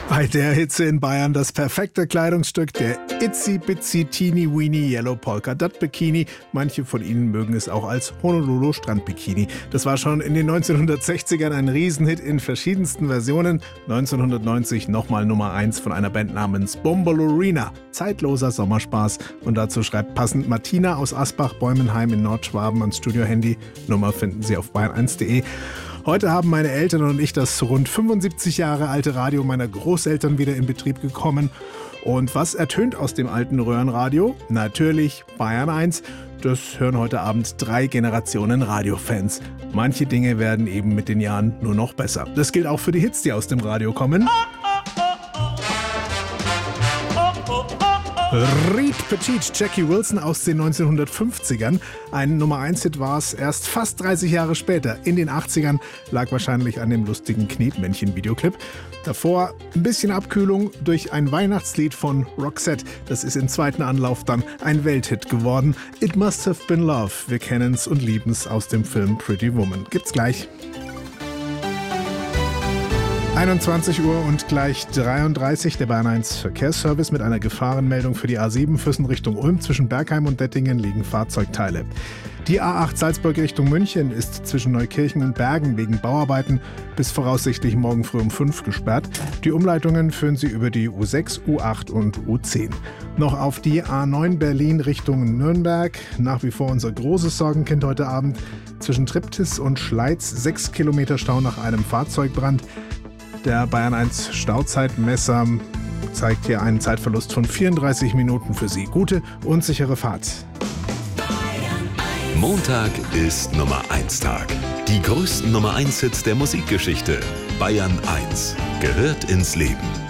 Bei der Hitze in Bayern das perfekte Kleidungsstück, der Itsy Bitsy Teeny Weeny Yellow Polka Dot Bikini. Manche von Ihnen mögen es auch als Honolulu Strandbikini. Das war schon in den 1960ern ein Riesenhit in verschiedensten Versionen. 1990 nochmal Nummer 1 von einer Band namens Bombolurina. Zeitloser Sommerspaß. Und dazu schreibt passend Martina aus Asbach-Bäumenheim in Nordschwaben ans Studio-Handy. Nummer finden Sie auf bayern1.de. Heute haben meine Eltern und ich das rund 75 Jahre alte Radio meiner Großeltern wieder in Betrieb gekommen. Und was ertönt aus dem alten Röhrenradio? Natürlich Bayern 1. Das hören heute Abend 3 Generationen Radiofans. Manche Dinge werden eben mit den Jahren nur noch besser. Das gilt auch für die Hits, die aus dem Radio kommen. Reed Petit, Jackie Wilson aus den 1950ern. Ein Nummer-1-Hit war es erst fast 30 Jahre später. In den 80ern lag wahrscheinlich an dem lustigen Knetmännchen-Videoclip. Davor ein bisschen Abkühlung durch ein Weihnachtslied von Roxette. Das ist im zweiten Anlauf dann ein Welthit geworden. It Must Have Been Love. Wir kennen's und lieben's aus dem Film Pretty Woman. Gibt's gleich. 21 Uhr und gleich 33, der Bayern 1 Verkehrsservice mit einer Gefahrenmeldung für die A7 Füssen Richtung Ulm. Zwischen Bergheim und Dettingen liegen Fahrzeugteile. Die A8 Salzburg Richtung München ist zwischen Neukirchen und Bergen wegen Bauarbeiten bis voraussichtlich morgen früh um 5 gesperrt. Die Umleitungen führen Sie über die U6, U8 und U10. Noch auf die A9 Berlin Richtung Nürnberg. Nach wie vor unser großes Sorgenkind heute Abend. Zwischen Triptis und Schleiz 6 Kilometer Stau nach einem Fahrzeugbrand. Der Bayern 1 Stauzeitmesser zeigt hier einen Zeitverlust von 34 Minuten für Sie. Gute und sichere Fahrt. Montag ist Nummer 1 Tag. Die größten Nummer 1 Hits der Musikgeschichte. Bayern 1 gehört ins Leben.